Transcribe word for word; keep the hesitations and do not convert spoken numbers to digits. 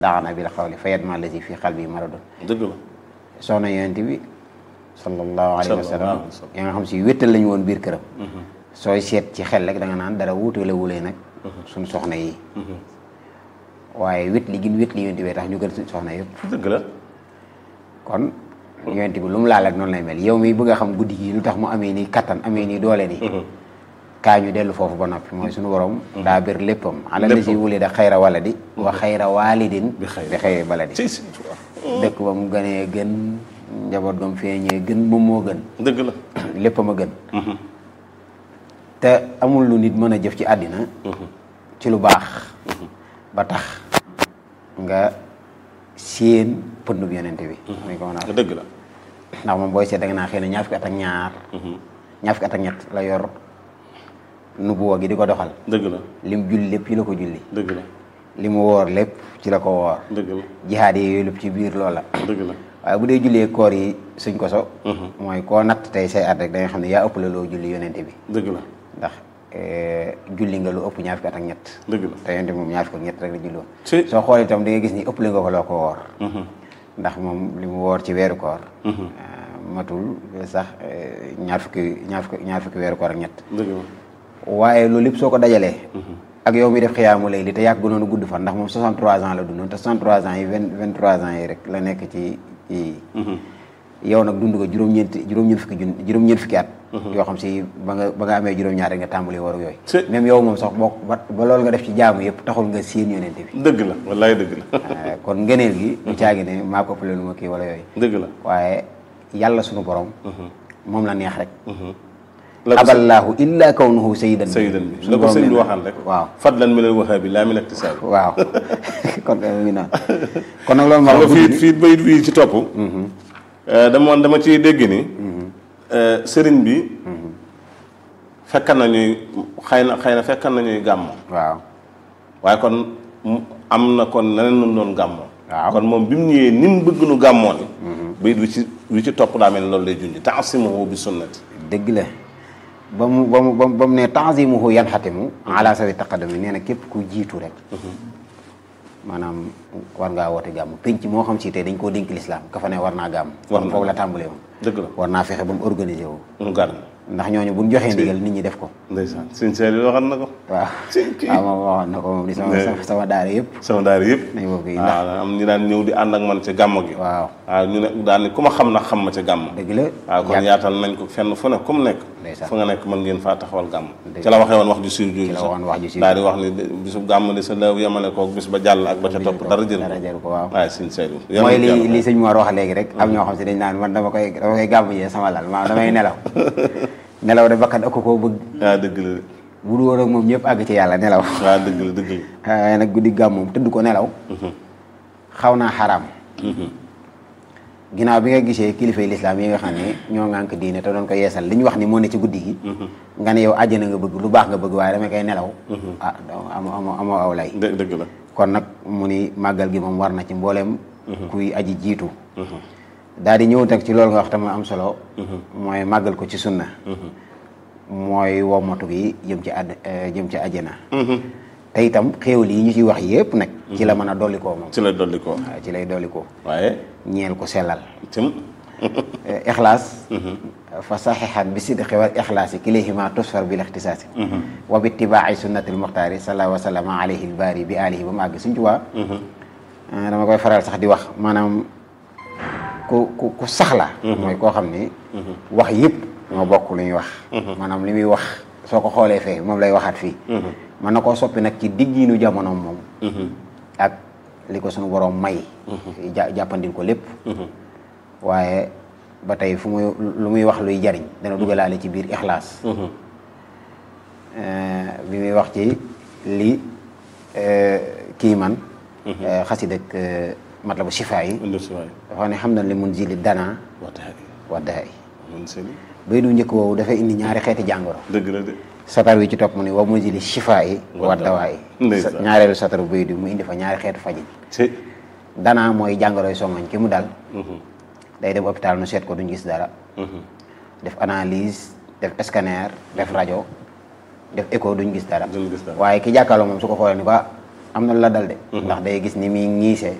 daana bil xawli fayatma allazi fi qalbi maradun. dëgg la. soxna yonent bi sallallahu alayhi wa sallam yaa nga xam si wéttal lañu woon biir këram. sooy seet ci xel rek da nga naan dara wuutale wulee nag. suñ soxna yi. waaye wét li gin wét li yonent bi tax ñu gën suñ soxna yëpp. dëgg la. kon yonent bi lu mu laal ak noonu lay mel yow mi bëgg a xam guddi gi lu tax mu amee nii kattan amee nii doole nii. kaa ñu dellu foofu ba noppi mooy suñu borom. daa bir léppam. ala la si wuli da xayra waladi wa xayra walidin bi xayri baladi. dëkk ba mu gënee gën njaboot gam feeñee gën moom moo gën. dëgg la. léppam a gën. te amul lu nit mën a jëf ci àddina. ci lu baax. ba tax nga séen pëndub yonente bi. dañ ko mën a dëgg la. ndax moom booy seet da nga naa xëy na ñaar fukki at ak ñaar. ñaar fukki at ak ñett la yor nubuwa gi di ko doxal. dëgg la. lim julli lépp ci la ko julli. dëgg la. li mu woor lépp ci la ko woor. dëgg la. jihaad yi yooyu lépp ci biir loola. dëgg la. waaye bu dee jullee koor yi suñ ko so. mooy koo natt tey say at rek da nga xam ne yaa ëpp la loo julli yonente bi. dëgg la. ndax julli nga lu ëpp ñaar fukki at ak ñett. dëgg la. te yonente moom ñaar fukki at ak ñett rek la julloon. si soo xoolee itam da nga gis ni ëpp la nga ko loo ko woor. ndax moom li mu woor ci weeru koor. matul sax ñaar fukki ñaar fukki ñaar fukki weeru koor ak ñett. dëgg la. waaye loolu lépp soo ko dajalee. ak yow mi def xiyaamu lay li te yàgg gënoon a gudd fan ndax moom soixante-trois ans la dundoon te soixante-trois ans yi vingt vingt-trois ans yi rek la nekk ci ci. yow nag dund ko juróom-ñeenti juróom-ñeent fukki jun juróom-ñeent fukki at. yoo xam si ba nga ba nga amee juróom-ñaar rek nga tàmbali war ak yooyu. même yow moom sax bokk ba ba loolu nga def ci jaamu yëpp taxul nga séen yonent bi. dëgg la wallaay dëgg la. kon ngëneel gi. du caagi ne maa ko ëppale lu ma kii wala yooyu. dëgg la. waaye yàlla sunu borom. moom la neex rek. la ko aballaahu illa kawnuhu sayyidan sayyidan bi la ko sëñ bi waxal rek. waaw fadlan min al-wahaabi laa min iktisaab. waaw kon mi naan kon nag loolu. xam nga fii fii bayit bii ci topp. dama dama ciy dégg ni. sëriñ bi. fekkan na ñuy xëy na xëy na fekkan na ñuy gàmmo. waaw. waaye kon am na kon leneen nu mu doon gàmmoo. waaw kon moom bi mu ñëwee ni mu bëgg nu gàmmoo ni. bayit wi ci wi ci topp daa mel ni loolu lay junj ta'simuhu bi sunnati. dëgg la ba mu ba mu ba mu ne tanzimuhu yanxatimu ala sawi taqaddumi nee na képp ku jiitu rek. maanaam war ngaa woote gàmm penc moo xam si tey dañ koo dénk lislaam ka fa ne war naa gàmm. war na foofu la tàmbalee woon. dëgg la war naa fexe ba mu organisé wu. mu gàmm. ndax ñooñu bu ñu joxee ndigal nit ñi def ko. ndeysaan suñ seet yi waxoon na ko. waaw waaw moom waxoon na ko moom di sama sama daara yëpp. sama daara yëpp. nañ bokk yi ndax am ñu daan ñëw di ànd ak man ca gàmm gi. waaw waaw ñu ne daan ni ku ma xam na xam ma ca gàmm. dëgg la waaw kon yaatal nañ ko fenn fu ne ku mu nekk. ndeysaan fu nga nekk mën ngeen faa taxawal gàmm. ci la waxee woon wax ju siiw jooju ci la waxoon wax ju siiw daal di wax ni bisu gàmm di sa leew yemale koog bis ba jàll ak ba ca topp dara jël dara jël ko waaw. waaye suñ seet yi mooy li li sëñ Mor wax léegi rek am ñoo xam si dañ naan man dama koy dama koy gàmm jee sama lal maanaam damay nelaw nelaw de bakkan ëpp koo bëgg. waaw dëgg la de. bu dul woon ak moom ñëpp àgg ci yàlla nelaw. waaw dëgg la dëgg la. waaye nag guddi gàmm moom tëdd ko nelaw. xaw naa xaraam. ginnaaw bi nga gisee kilifay lislaam yi nga xam ne ñoo ngànk diine te doon ko yeesal li ñu wax ni moo ne ci guddi gi. nga ne yow àjjana nga bëgg lu baax nga bëgg waaye dama koy nelaw. ah amoo amoo amoo aw lay. dë dëgg la. kon nag mu ni màggal gi moom war na ci mbooleem. kuy aji jiitu. daal di ñëw teg ci loolu nga wax tam am solo. mooy màggal ko ci sunna. mooy womatu gi jëm ci àdd jëm ci àjjana. te itam xéewal yi ñu ci wax yépp nag. ci la mën a dolli koo moom. ci lay dolli koo. waaw ci lay dolli koo. waaye. ñeel ko sellal. tim. ixlaas. fa saxiixat bi sidqi wal ixlaasi kilayhima tusfar bil ixtisaasi. wa bi itibaa'i sunnatil muxtaari sallallahu wa sallam alayhi al baari bi alihi ba mu àgg suñ ci waa. dama koy faral sax di wax maanaam. ku ku ku saxla mooy koo xam ni wax yëpp ñoo bokk lu ñuy wax maanaam li muy wax soo ko xoolee fee moom lay waxaat fii mën na koo soppi nag ci diggiinu jamonoom moom ak li ko suñu boroom may jàppandil ko lépp waaye ba tey fu muy lu muy wax luy jariñ dana dugalaale ci biir ixlaas bi muy wax ci li kii man xasid ak matlabu sifaa yi dafa ne xam na li mun jili dana waddaay bay du njëkk woowu dafay indi ñaari xeeti jàngoro dëgg la de satar wi ci topp mu ni wa mun jili sifaa yi waddawaay ñaareelu sataru bay du mu indi fa ñaari xeetu fajin dana mooy jàngoroy songoñ ki mu dal day dem hôpital nu seet ko duñ gis dara def analyse def scanner def rajo def écho duñ gis dara waaye ki jàkkaarloo moom su ko xoolee ni ko am na lu la dal de ndax day gis ni muy ñiisee